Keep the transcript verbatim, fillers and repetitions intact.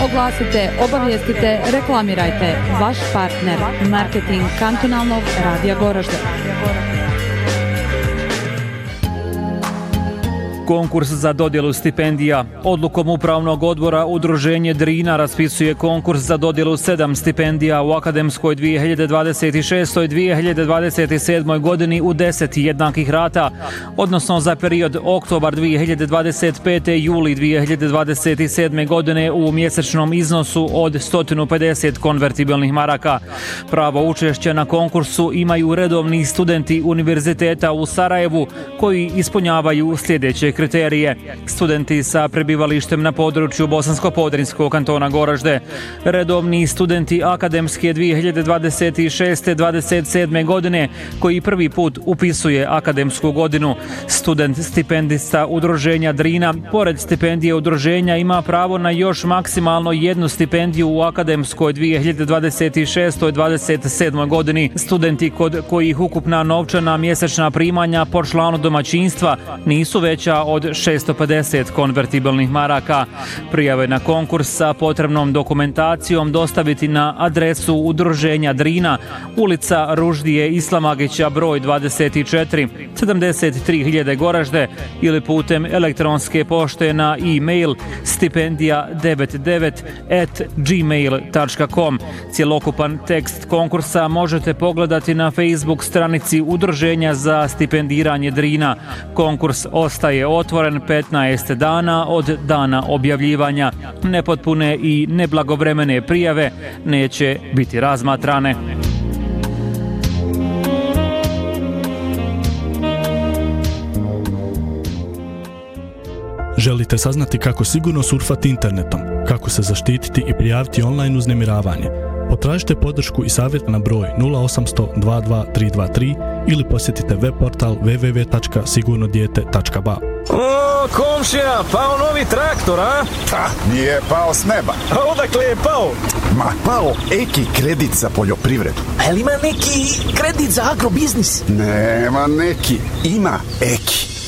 oglasite, obavijestite, reklamirajte. Vaš partner, marketing kantonalnog radija Goražde. Konkurs za dodjelu stipendija. Odlukom Upravnog odbora Udruženje Drina raspisuje konkurs za dodjelu sedam stipendija u akademskoj dvije hiljade dvadeset šestoj dvije hiljade dvadeset sedmoj godini u deset jednakih rata, odnosno za period oktobar dvije hiljade dvadeset pete juli dvije hiljade dvadeset sedme godine u mjesečnom iznosu od sto pedeset konvertibilnih maraka. Pravo učešća na konkursu imaju redovni studenti Univerziteta u Sarajevu koji ispunjavaju sljedeće kriterije. Studenti sa prebivalištem na području Bosansko-Podrinjskog kantona Goražde, redovni studenti akademske dvije hiljade dvadeset šeste dvadeset sedme godine koji prvi put upisuje akademsku godinu. Student stipendista Udruženja Drina, pored stipendije udruženja, ima pravo na još maksimalno jednu stipendiju u akademskoj dvije hiljade dvadeset šestoj dvadeset sedmoj godini. Studenti kod kojih ukupna novčana mjesečna primanja po članu domaćinstva nisu veća od šesto pedeset konvertibilnih maraka. Prijave na konkurs sa potrebnom dokumentacijom dostaviti na adresu Udruženja Drina, ulica Ruždije Islamagića broj dvadeset četiri, sedamdeset tri hiljade Goražde, ili putem elektronske pošte na e-mail stipendija devedeset devet at gmail dot com. Cjelokupan tekst konkursa možete pogledati na Facebook stranici Udruženja za stipendiranje Drina. Konkurs ostaje otvoren petnaest dana od dana objavljivanja. Nepotpune i neblagovremene prijave neće biti razmatrane. Želite saznati kako sigurno surfati internetom, kako se zaštititi i prijaviti online uznemiravanje? Potražite podršku i savjet na broj nula osam sto dva dva tri dva tri ili posjetite web portal w w w tačka sigurno dijete tačka ba. O, komšija, pao novi traktor, a? Ta, nije pao s neba. A odakle je pao? Ma, pao Eki kredit za poljoprivredu. A jel ima neki kredit za agrobiznis? Nema neki, ima Eki.